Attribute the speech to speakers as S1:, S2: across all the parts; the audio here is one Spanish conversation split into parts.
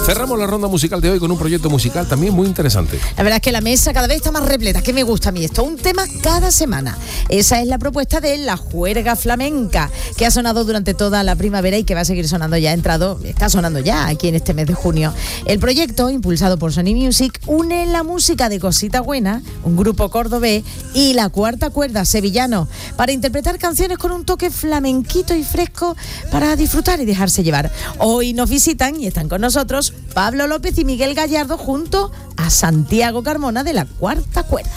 S1: Cerramos la ronda musical de hoy con un proyecto musical también muy interesante.
S2: La verdad es que la mesa cada vez está más repleta, que me gusta a mí esto, un tema cada semana. Esa es la propuesta de La Juerga Flamenca, que ha sonado durante toda la primavera y que va a seguir sonando ya, está sonando ya aquí en este mes de junio. El proyecto, impulsado por Sony Music, une la música de Cosita Buena, un grupo cordobés, y La Cuarta Cuerda, sevillano, para interpretar canciones con un toque flamenquito y fresco para disfrutar y dejarse llevar. Hoy nos visitan y están con nosotros Pablo López y Miguel Gallardo junto a Santiago Carmona de La Cuarta Cuerda.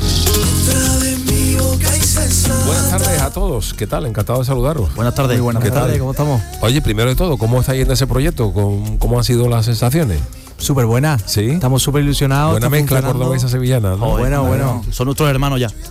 S1: Buenas tardes a todos, ¿qué tal? Encantado de saludaros.
S3: Buenas tardes.
S4: Muy buenas tardes, ¿cómo estamos?
S1: Oye, primero de todo, ¿cómo está yendo ese proyecto? ¿Cómo han sido las sensaciones?
S4: Súper buena.
S1: Sí.
S4: Estamos súper ilusionados.
S1: Buena mezcla cordobesa sevillana, ¿no?
S4: Bueno.
S3: Son nuestros hermanos ya.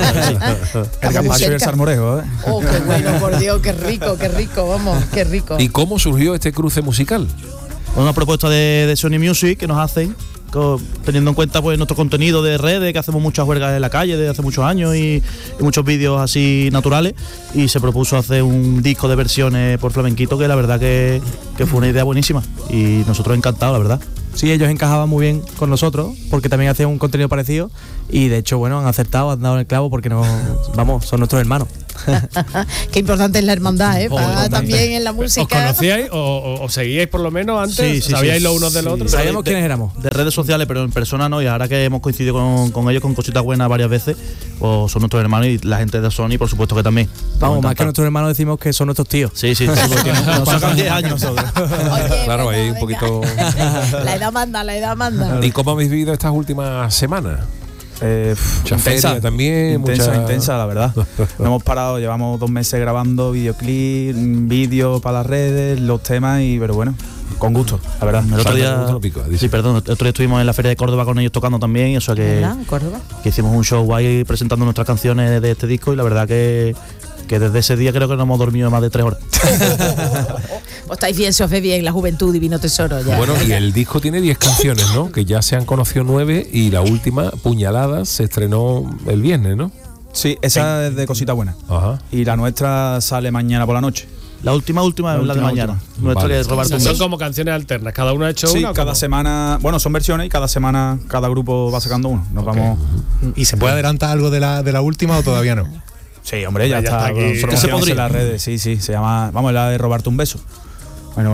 S4: El gazpacho y el salmorejo, ¿eh?
S2: Oh, qué bueno, por Dios, qué rico, vamos, qué rico.
S1: ¿Y cómo surgió este cruce musical?
S3: Una propuesta de Sony Music que nos hacen, teniendo en cuenta pues nuestro contenido de redes, que hacemos muchas huelgas en la calle desde hace muchos años y muchos vídeos así naturales, y se propuso hacer un disco de versiones por flamenquito, que la verdad que fue una idea buenísima y nosotros encantados, la verdad.
S4: Sí, ellos encajaban muy bien con nosotros porque también hacían un contenido parecido y de hecho, bueno, han acertado, han dado en el clavo porque son nuestros hermanos.
S2: Qué importante es la hermandad, también en la música.
S5: ¿Os conocíais o seguíais por lo menos antes?
S3: Sí,
S5: ¿Sabíais los unos de los otros?
S4: Sabíamos quiénes éramos.
S3: De redes sociales, pero en persona no, y ahora que hemos coincidido con ellos con Cositas Buenas varias veces, pues son nuestros hermanos y la gente de Sony, por supuesto que también.
S4: Vamos, más que nuestros hermanos decimos que son nuestros tíos.
S3: Sí, porque nos sacan 10 años nosotros.
S2: Oye,
S1: Claro,
S2: venga,
S1: hay un poquito...
S2: La edad manda.
S1: ¿Y cómo habéis vivido estas últimas semanas? Mucha feria también,
S6: intensa, la verdad. No hemos parado, llevamos 2 meses grabando videoclip, vídeos para las redes, los temas, pero bueno, con gusto, la verdad.
S3: El otro día estuvimos en la Feria de Córdoba con ellos tocando también, o sea que hicimos un show ahí presentando nuestras canciones de este disco, y la verdad que desde ese día creo que no hemos dormido más de 3 horas.
S2: Pues estáis bien, se os ve bien, la juventud, divino tesoro. Ya.
S1: Bueno, y el disco tiene 10 canciones, ¿no? Que ya se han conocido 9 y la última, Puñaladas, se estrenó el viernes, ¿no?
S6: Sí, esa es de Cosita Buena.
S1: Ajá.
S6: Y la nuestra sale mañana por la noche.
S3: La última es la de mañana. Nuestra
S1: Vale.
S3: es Roberto.
S5: Son como canciones alternas, cada uno ha hecho una.
S6: Cada semana, bueno, son versiones y cada semana cada grupo va sacando uno. Vamos.
S7: ¿Y se puede adelantar algo de la última o todavía no?
S6: Sí, hombre, ya está
S5: aquí.
S6: promociones en las redes. Sí, se llama, la de Robarte un beso.